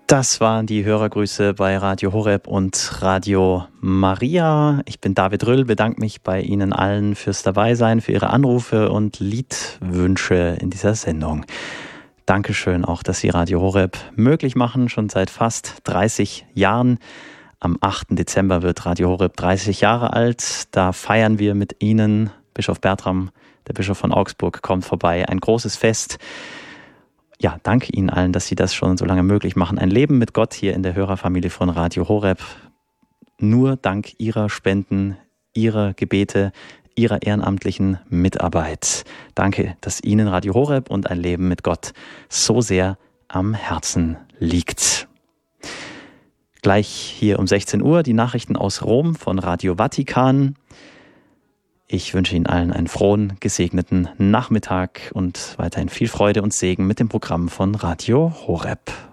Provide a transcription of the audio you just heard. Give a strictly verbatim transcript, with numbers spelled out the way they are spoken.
Das waren die Hörergrüße bei Radio Horeb und Radio Maria. Ich bin David Röll, bedanke mich bei Ihnen allen fürs Dabeisein, für Ihre Anrufe und Liedwünsche in dieser Sendung. Dankeschön auch, dass Sie Radio Horeb möglich machen, schon seit fast dreißig Jahren. Am achten Dezember wird Radio Horeb dreißig Jahre alt. Da feiern wir mit Ihnen. Bischof Bertram, der Bischof von Augsburg, kommt vorbei. Ein großes Fest. Ja, danke Ihnen allen, dass Sie das schon so lange möglich machen. Ein Leben mit Gott hier in der Hörerfamilie von Radio Horeb. Nur dank Ihrer Spenden, Ihrer Gebete, Ihrer ehrenamtlichen Mitarbeit. Danke, dass Ihnen Radio Horeb und ein Leben mit Gott so sehr am Herzen liegt. Gleich hier um sechzehn Uhr die Nachrichten aus Rom von Radio Vatikan. Ich wünsche Ihnen allen einen frohen, gesegneten Nachmittag und weiterhin viel Freude und Segen mit dem Programm von Radio Horeb.